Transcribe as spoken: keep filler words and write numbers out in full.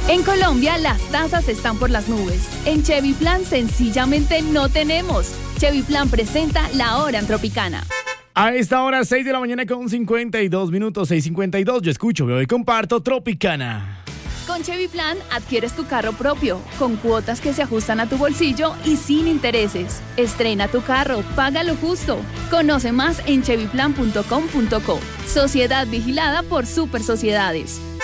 En Colombia las tasas están por las nubes. En Chevy Plan sencillamente no tenemos. Chevy Plan presenta La Hora en Tropicana. A esta hora, seis de la mañana con cincuenta y dos minutos, seis cincuenta y dos. Yo escucho, veo y comparto Tropicana. Con Chevy Plan adquieres tu carro propio, con cuotas que se ajustan a tu bolsillo y sin intereses. Estrena tu carro, paga lo justo. Conoce más en chevy plan punto com punto co. Sociedad vigilada por Super Sociedades.